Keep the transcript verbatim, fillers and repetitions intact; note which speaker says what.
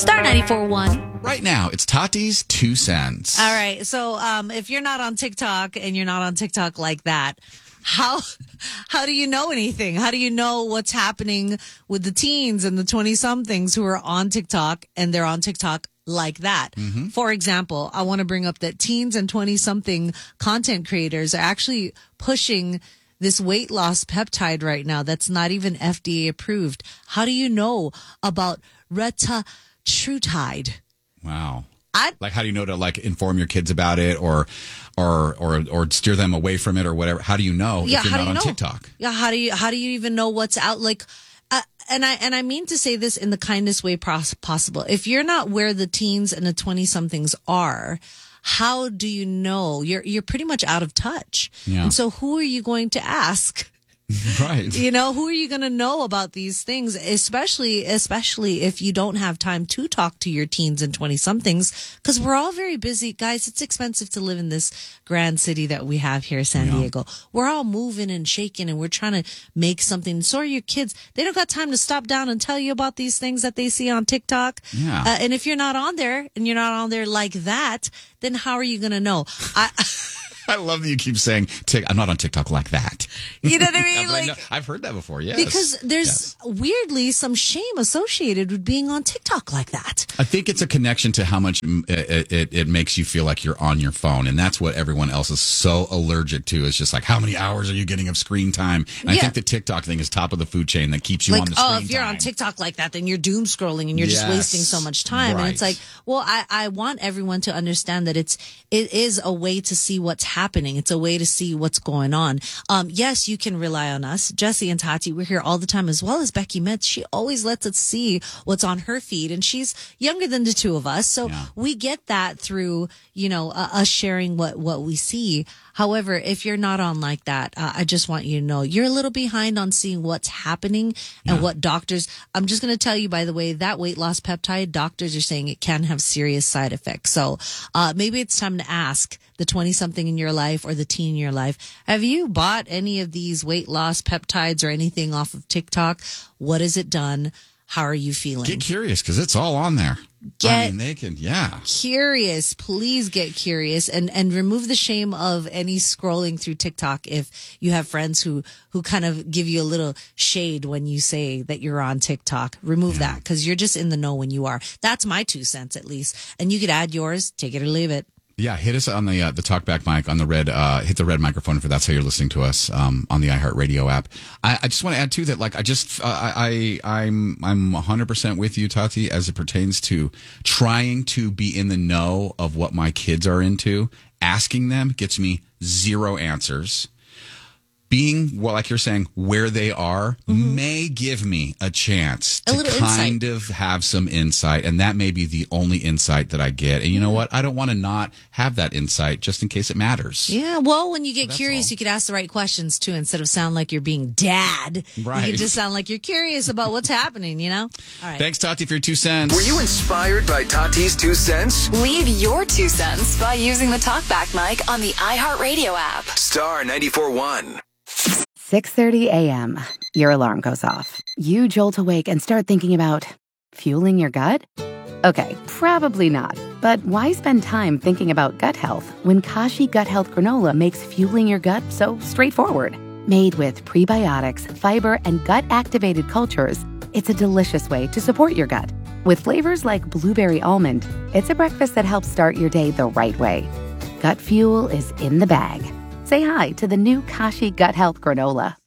Speaker 1: Star ninety-four one.
Speaker 2: Right now, it's Tati's Two Cents.
Speaker 1: All right. So um, if you're not on TikTok and you're not on TikTok like that, how how do you know anything? How do you know what's happening with the teens and the twenty-somethings who are on TikTok and they're on TikTok like that? Mm-hmm. For example, I want to bring up that teens and twenty-something content creators are actually pushing this weight loss peptide right now that's not even F D A approved. How do you know about retatrutide?
Speaker 2: Wow.
Speaker 1: I,
Speaker 2: like, how do you know to like inform your kids about it, or, or, or, or steer them away from it, or whatever? How do you know
Speaker 1: yeah,
Speaker 2: if you're
Speaker 1: how
Speaker 2: not
Speaker 1: do you
Speaker 2: on
Speaker 1: know?
Speaker 2: TikTok?
Speaker 1: Yeah, how do you how do you even know what's out? Like, uh, and I and I mean to say this in the kindest way pos- possible. If you're not where the teens and the twenty somethings are, how do you know? You're you're pretty much out of touch.
Speaker 2: Yeah.
Speaker 1: And so, who are you going to ask?
Speaker 2: Right.
Speaker 1: You know, who are you going to know about these things, especially, especially if you don't have time to talk to your teens and twenty somethings, because we're all very busy. Guys, it's expensive to live in this grand city that we have here, San
Speaker 2: Yeah.
Speaker 1: Diego. We're all moving and shaking and we're trying to make something. So are your kids. They don't got time to stop down and tell you about these things that they see on TikTok.
Speaker 2: Yeah.
Speaker 1: Uh, and if you're not on there and you're not on there like that, then how are you going to know? I,
Speaker 2: I love that you keep saying, Tik- I'm not on TikTok like that.
Speaker 1: you know what I mean?
Speaker 2: Yeah, but I
Speaker 1: Like,
Speaker 2: know- I've heard that before, yes.
Speaker 1: because there's
Speaker 2: Yes.
Speaker 1: weirdly some shame associated with being on TikTok like that.
Speaker 2: I think it's a connection to how much mm, it, it, it makes you feel like you're on your phone. And that's what everyone else is so allergic to. It's just like, how many hours are you getting of screen time? And I
Speaker 1: Yeah.
Speaker 2: think the TikTok thing is top of the food chain that keeps you
Speaker 1: Like,
Speaker 2: on the screen
Speaker 1: oh, if you're
Speaker 2: time.
Speaker 1: on TikTok like that, then you're doom scrolling and you're just
Speaker 2: Yes.
Speaker 1: wasting so much time. And it's
Speaker 2: Right.
Speaker 1: like, well, I, I want everyone to understand that it's, it is a way to see what's happening. It's a way to see what's going on. Um, yes, you can rely on us. Jesse and Tati, we're here all the time, as well as Becky Metz. She always lets us see what's on her feed, and she's younger than the two of us. So
Speaker 2: Yeah.
Speaker 1: we get that through, you know, uh, us sharing what, what we see. However, if you're not on like that, uh, I just want you to know you're a little behind on seeing what's happening and
Speaker 2: Yeah.
Speaker 1: what doctors. I'm just going to tell you, by the way, that weight loss peptide, doctors are saying it can have serious side effects. So uh, maybe it's time to ask the twenty something in your life or the teen in your life, have you bought any of these weight loss peptides or anything off of TikTok? What has it done? How are you feeling?
Speaker 2: Get curious, because it's all on there. I
Speaker 1: Get-
Speaker 2: mean, they can, yeah.
Speaker 1: Curious, please get curious and, and remove the shame of any scrolling through TikTok if you have friends who, who kind of give you a little shade when you say that you're on TikTok. Remove that, because you're just in the know when you are. That's my two cents at least. And you could add yours, take it or leave it.
Speaker 2: Yeah, hit us on the uh, the talkback mic on the red. Uh, hit the red microphone if that's how you're listening to us um, on the iHeartRadio app. I, I just want to add too that like I just uh, I, I I'm I'm one hundred percent with you, Tati, as it pertains to trying to be in the know of what my kids are into. Asking them gets me zero answers. Being, well, like you're saying, where they are mm-hmm. may give me a chance
Speaker 1: A
Speaker 2: to
Speaker 1: little
Speaker 2: kind
Speaker 1: insight.
Speaker 2: of have some insight, and that may be the only insight that I get. And you know what? I don't want to not have that insight just in case it matters.
Speaker 1: Yeah, well, when you get
Speaker 2: That's
Speaker 1: curious,
Speaker 2: all.
Speaker 1: you could ask the right questions too, instead of sound like you're being dad.
Speaker 2: Right.
Speaker 1: You could just sound like you're curious about what's happening, you know? All right.
Speaker 2: Thanks, Tati, for your two cents.
Speaker 3: Were you inspired by Tati's Two Cents?
Speaker 4: Leave your two cents by using the talkback mic on the iHeartRadio app.
Speaker 3: Star ninety-four one.
Speaker 5: six thirty a.m. Your alarm goes off. You jolt awake and start thinking about fueling your gut? Okay, probably not. But why spend time thinking about gut health when Kashi Gut Health Granola makes fueling your gut so straightforward? Made with prebiotics, fiber, and gut-activated cultures, it's a delicious way to support your gut. With flavors like blueberry almond, it's a breakfast that helps start your day the right way. Gut fuel is in the bag. Say hi to the new Kashi Gut Health Granola.